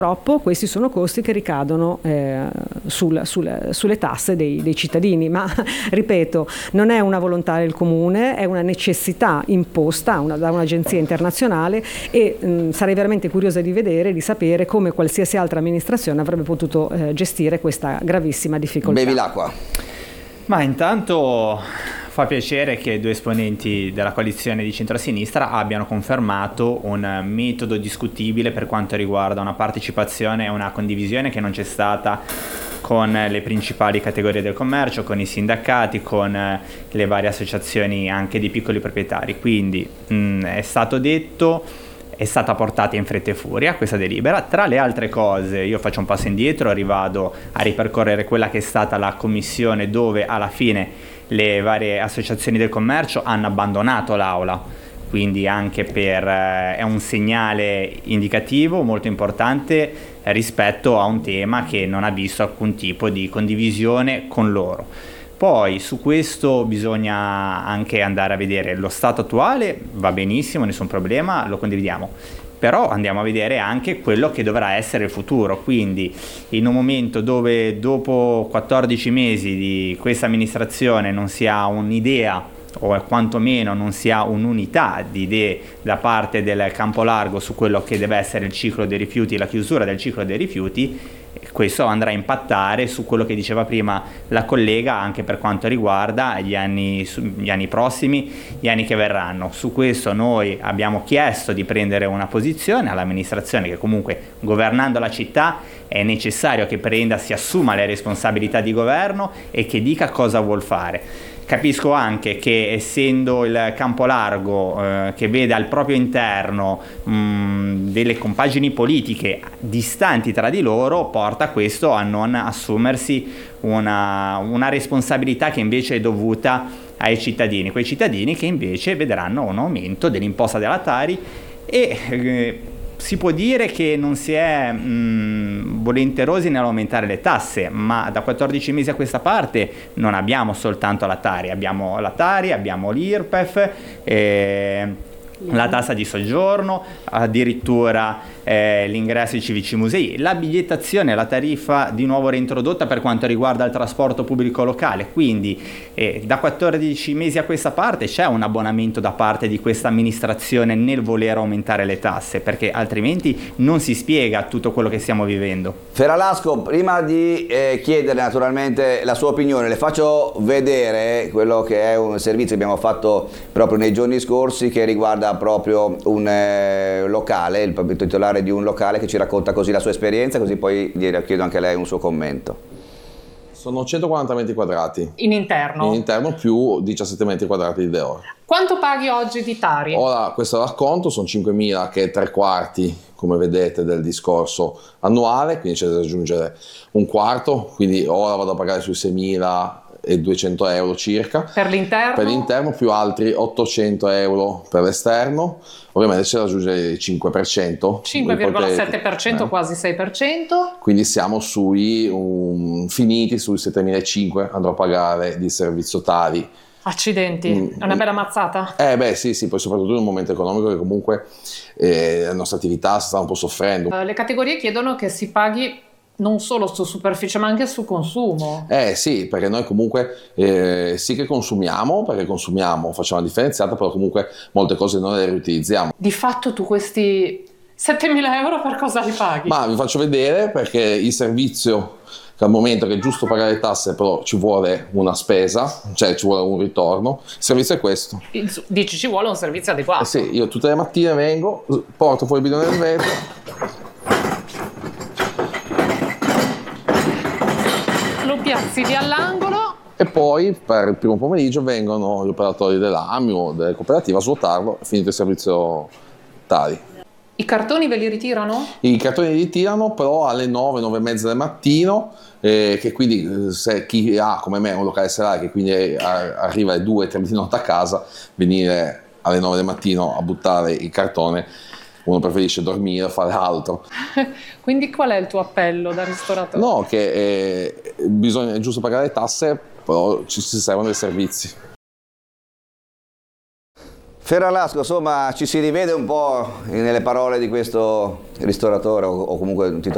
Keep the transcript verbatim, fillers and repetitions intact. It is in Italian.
Purtroppo questi sono costi che ricadono eh, sul, sul, sulle tasse dei, dei cittadini, ma ripeto, non è una volontà del comune, è una necessità imposta una, da un'agenzia internazionale e mh, sarei veramente curiosa di vedere, di sapere come qualsiasi altra amministrazione avrebbe potuto eh, gestire questa gravissima difficoltà. Bevi l'acqua. Ma intanto fa piacere che due esponenti della coalizione di centrosinistra abbiano confermato un metodo discutibile per quanto riguarda una partecipazione e una condivisione che non c'è stata con le principali categorie del commercio, con i sindacati, con le varie associazioni anche di piccoli proprietari. Quindi mh, è stato detto, è stata portata in fretta e furia questa delibera. Tra le altre cose, io faccio un passo indietro, rivado a ripercorrere quella che è stata la commissione, dove alla fine le varie associazioni del commercio hanno abbandonato l'aula, quindi anche per eh, è un segnale indicativo molto importante rispetto a un tema che non ha visto alcun tipo di condivisione con loro. Poi su questo bisogna anche andare a vedere lo stato attuale, va benissimo, nessun problema, lo condividiamo. Però andiamo a vedere anche quello che dovrà essere il futuro, quindi in un momento dove dopo quattordici mesi di questa amministrazione non si ha un'idea o quantomeno non si ha un'unità di idee da parte del campo largo su quello che deve essere il ciclo dei rifiuti, la chiusura del ciclo dei rifiuti, questo andrà a impattare su quello che diceva prima la collega anche per quanto riguarda gli anni, gli anni prossimi, gli anni che verranno. Su questo noi abbiamo chiesto di prendere una posizione all'amministrazione, che comunque governando la città è necessario che prenda, si assuma le responsabilità di governo e che dica cosa vuol fare. Capisco anche che essendo il campo largo eh, che vede al proprio interno mh, delle compagini politiche distanti tra di loro, porta questo a non assumersi una, una responsabilità che invece è dovuta ai cittadini, quei cittadini che invece vedranno un aumento dell'imposta della Tari e eh, si può dire che non si è mh, volenterosi nell'aumentare le tasse, ma da quattordici mesi a questa parte non abbiamo soltanto la Tari, abbiamo la Tari, abbiamo l'I R P E F, eh, la tassa di soggiorno, addirittura eh, l'ingresso ai civici musei, la bigliettazione, la tariffa di nuovo reintrodotta per quanto riguarda il trasporto pubblico locale. Quindi eh, da quattordici mesi a questa parte c'è un abbonamento da parte di questa amministrazione nel voler aumentare le tasse, perché altrimenti non si spiega tutto quello che stiamo vivendo. Feralasco, prima di eh, chiedere naturalmente la sua opinione, le faccio vedere quello che è un servizio che abbiamo fatto proprio nei giorni scorsi, che riguarda proprio un eh, locale, il titolare di un locale, che ci racconta così la sua esperienza, così poi gli chiedo anche a lei un suo commento. Sono centoquaranta metri quadrati. In interno? In interno più diciassette metri quadrati di Deor. Quanto paghi oggi di Tari? Ora, questo racconto sono cinquemila, che è tre quarti, come vedete, del discorso annuale, quindi c'è da aggiungere un quarto, quindi ora vado a pagare sui seimiladuecento euro circa. Per l'interno? Per l'interno, più altri ottocento euro per l'esterno. Ovviamente c'è da aggiungere il cinque per cento. cinque virgola sette per cento, eh. quasi sei per cento. Quindi siamo sui um, finiti sui settemilacinquecento, andrò a pagare di servizio Tari. Accidenti, Mm. è una bella mazzata. Eh beh sì, sì, poi soprattutto in un momento economico che comunque eh, la nostra attività sta un po' soffrendo. Uh, le categorie chiedono che si paghi non solo su superficie ma anche su consumo. Eh sì, perché noi comunque eh, sì che consumiamo, perché consumiamo, facciamo la differenziata, però comunque molte cose noi le riutilizziamo. Di fatto tu questi settemila euro per cosa li paghi? Ma vi faccio vedere, perché il servizio, che al momento che è giusto pagare le tasse, però ci vuole una spesa, cioè ci vuole un ritorno, il servizio è questo. Dici ci vuole un servizio adeguato. Eh sì, io tutte le mattine vengo, porto fuori il bidone del vetro, lo piazzi lì all'angolo e poi per il primo pomeriggio vengono gli operatori dell'A M I o delle cooperative a svuotarlo, è finito il servizio Tari. I cartoni ve li ritirano? I cartoni li ritirano però alle nove, nove e mezza del mattino, eh, che quindi se chi ha come me un locale serale che quindi è, a, arriva alle due, tre di notte a casa, venire alle nove del mattino a buttare il cartone, uno preferisce dormire o fare altro. Quindi qual è il tuo appello da ristoratore? No, che eh, bisogna, è giusto pagare le tasse, però ci si servono dei servizi. Feralasco, insomma, ci si rivede un po' nelle parole di questo ristoratore o comunque un titolare